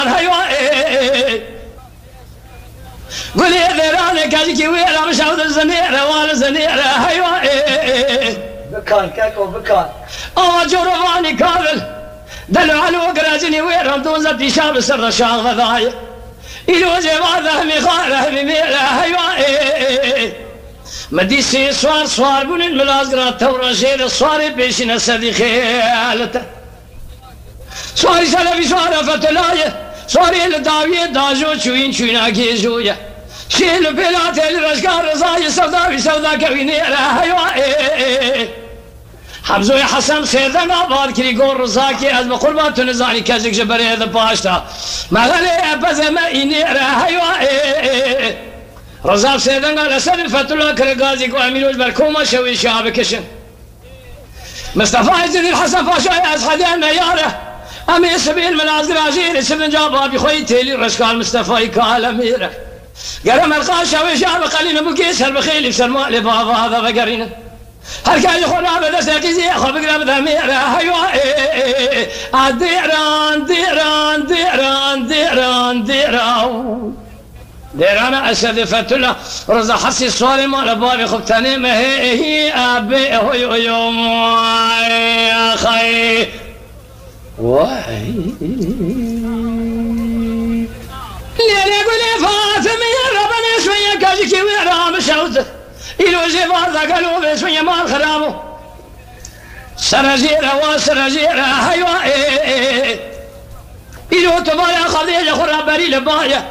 هيوائي قولي ذيراني كاجيكي ويرا مشاود الزنيرة والزنيرة هيوائي بكان كاكو بكان جرباني كامل دلوا على وقراجني ويرا دوزتي شاب سر شاغ غذايا إلو جبا ذهمي خاله ميرا هيوائي مديسي صوار بون الملازقرة تورا شير الصواري بيشنا سدي خيالته صواري سلفي صواري فتلاية صواري لداوية داجو شوين اكيزوية شيل بلاتي الرشقار رزاية سودا كوينيرا هيوائي حمزو يا حسن سيدنا بار كري قول رزاكي از بقربات نزاني كازك جبري هذا باشتا مغالي بزما إنيرا هيوائي رزاق سيدنا لسد الفتولة كرقازي وامينوش بركومة شوي شابكشن مصطفى عزيز الحسن فاشا أسحدين مياره أمي سبيل من عزراجير سبن جابها بخوي تيلي رشكال مصطفى كال ميره قرم القاشا وشاب قليل بكيس هالبخيل بسلماء لبابا هذا فقرينا هالكاي خنا بدا ساقيزي اخو بقرب ذميره هيوائي ديرانا أسد فتلا رزا حسي الصوالي مال بابي خبتاني ما هي أبي هو يوم يا خي واي ليلي قولي فاطمي ربنا شوية كاجيكي ويرام شوزة إلو جفاظة قالوا بشوية مال خرامو سرجيرة هيوائي إلو تبايا خذيجة خرابري لبايا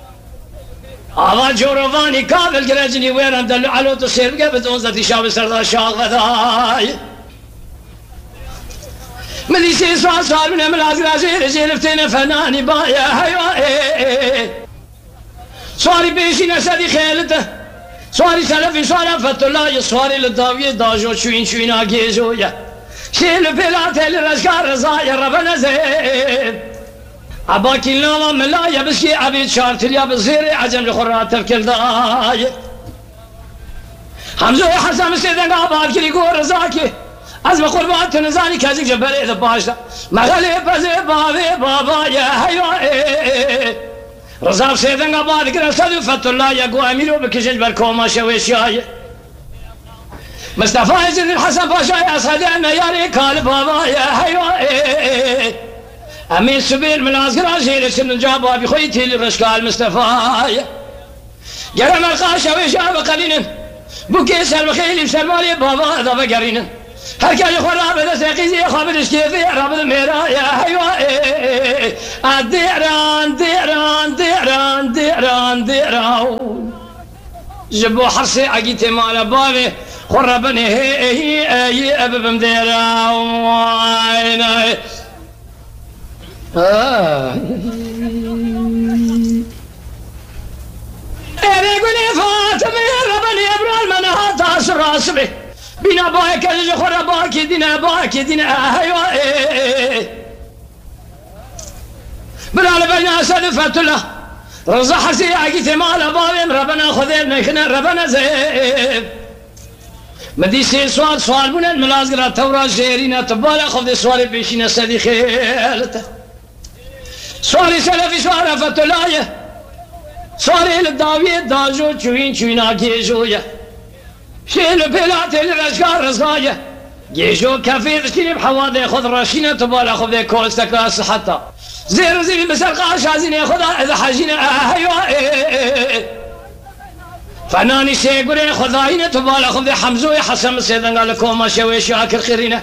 جورفاني كامل قرجني وين دلوا على تصير قبل أنزتي شاب سردا شاغذاي مليسي صار من الازرازير جلفتين فناني بايا هيوائي صاري بيشي نسدي خيلته صاري سلفي صار فتلا صاري للداوية داجو شوين اجيزويا شيل بلات الرزقار رزايا ربنا زين أباكي لنا ملايا بسكي عبيد شارت ليا بزيري عجم لخرات تفكر داي حمزو حسن سيدنا أباكي لقور رزاكي أزم قربات نزاني كازيك جبالي إذا باشا مغالي بزي بابا يا هيوائي رزاق سيدنا أباكي رسالو فتولا يقو أمينو بكشج بالكوما شويشاي مصطفى عزيز الحسن باشا يا صديقنا يا ريكال بابا يا هيوائي أمين سبيل من أصغر أجيل سن جابها بخويتي للرشقال مصطفى جرم القاشة وشاب قليل بوكيس البخيل بسلمالي بابا هذا بقرين هركا يخرى بدا سيقيزي خابر اشكيفي رابط الميرا يا هيوائي ديران جبو حرسي عقيتي مال بابي خربني هي أبب مديران قولي فاطمة ربني ابرال منها تاسر راسبي بنا باك الجخرة باكي دينا هيوائي بلال بينا سلفت له رزا حسي عقيتي مال بابي ربنا خذير نخنا ربنا زيب مديسي سوال بنا الملازقرة تورا جيرينا تبالا خذي سوالي بيشينا سدي خيالته سواري سلفي سواري فتلاية سواري للداوية داجو شوين اكيزويا شيل بلاتي للرشقار رزقاية جيجو كافي تشتري بحواضي خذ راشينة تبالا خذ كوستك حتى زي بسرقة شازين ياخذها إذا حاجينا هيوائي فناني سيقولي خذاينة تبالا خذ حمزوي حسن سيدنا لكم ما شوي شاكر خيرينه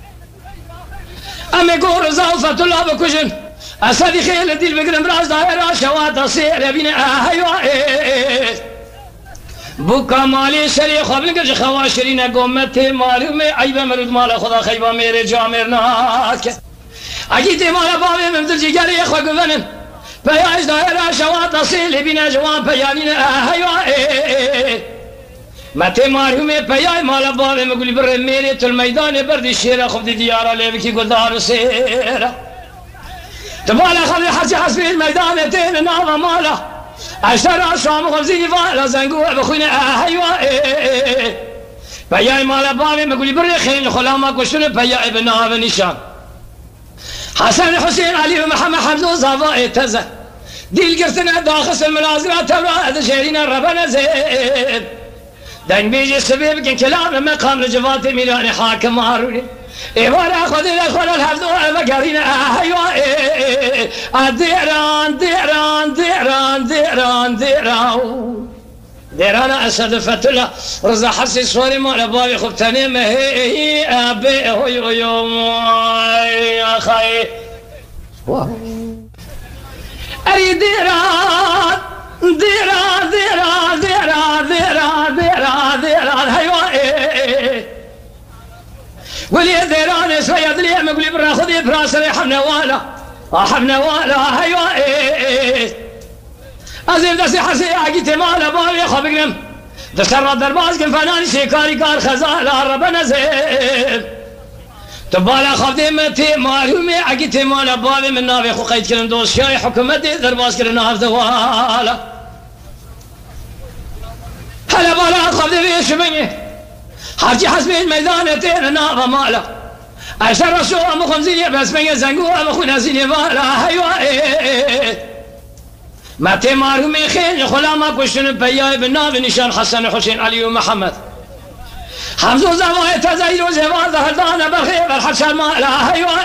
أمي قول رزاو فتلا بكجن أسدي خيل ديل بقرم راس دائرة شوات أصير يبينا هيوائي بوكا مالي شري خبل قرش خواشرين قومتي مالي عيبا مرود مالا خدا خيبا ميري جامر ناك أجيتي مالا بابي ممدل جيجاري اخوة قفنن بياش دائرة شوات أصير يبينا جوان بيانينا هيوائي متى ماريومي بياي مالا بابي مقولي بر ميري الميدان برد الشيرة خبدي ديارة ليبكي قدار سيرة تبالا خلي حسي حسبي الميدان تين ناظر مالا اشترى شام خمسين فالا زنقوع بخوينا هيوائي بياي مالا بابي مقولي بري خين خلاما كشتن بياي بناب نشان حسن حسين علي ومحمد حمزة وزافا تزه ديل قرتنا داخل المناظرة تبرا شيرين ربنا زين دين بيجي سبيب كن كلام مقام رجفات ميلاني حاكم هاروني إيوانا خذي الأخوان الحفظ ومقارينا أيوة ديران ديران ديران ديران ديران ديران أسد فتلة رزا حسي صوري مالا بابي خبتاني مهي أبي هو يوم يا خي أري ديران ديران ديران ديران ديران ديران ديران أيوة ولي ديران سويد لي مقولي برا خذي براسري حمنا والا أيوة أزيب دسي حسي عقيتي مالا بابي خبقنم دسر درباز كن فناني شيكاري كار خزالة ربنا زيب تبالا خفدي متي معلومي عقيتي مالا بابي من نافي خو قيد كلم دوس شاي حكومتي درباز كلم ناف دوالا هلا بالا خفدي في شبني حاجي حسبي الميدان تين ناف مالا أشار رسول أمو خمزيني بس من زنقو أمو خو نازيني مالا أيوة متى معلومي خير خلا ما كشن بياي بالناف نشان حسن حسين علي ومحمد حمزة زوايا تزايد وزواج هردانا بالخير الحشر مالا أيوة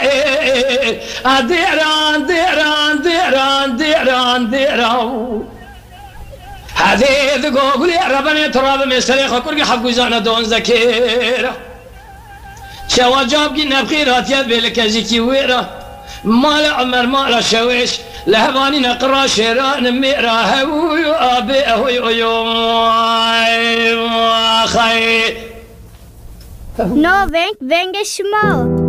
ديران ديران ديران ديران ديران هذه ذقوق لي ربنا تراب مستريخ كل حق زانا دون ذكيرة شوا جاب قلنا بخيرات يد بلك زكي ويرة مال عمر مال شويش لهباني نقرا شيران ميرا هوي أبي هوي خي No, venga, small.